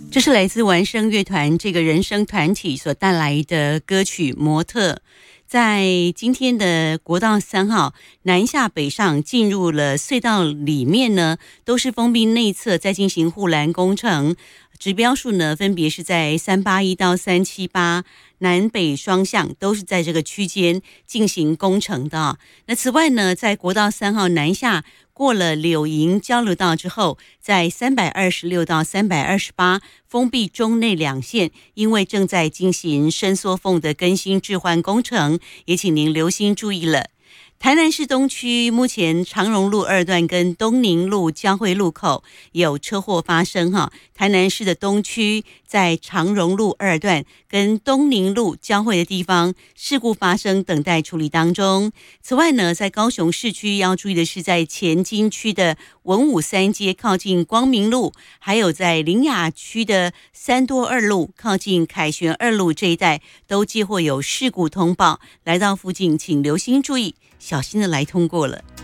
这是来自完声乐团这个人声团体所带来的歌曲《模特》。在今天的国道3号南下北上进入了隧道里面呢，都是封闭内侧在进行护栏工程，指标数呢分别是在381到378，南北双向都是在这个区间进行工程的。那此外呢，在国道3号南下过了柳营交流道之后，在326到328封闭中内两线，因为正在进行伸缩缝的更新置换工程，也请您留心注意了。台南市东区目前长荣路2段跟东宁路交汇路口有车祸发生哈。台南市的东区在长荣路2段跟东宁路交汇的地方事故发生，等待处理当中。此外呢，在高雄市区要注意的是，在前金区的文武3街靠近光明路，还有在苓雅区的3多2路靠近凯旋2路这一带都接获有事故通报，来到附近请留心注意，小心的来通过了。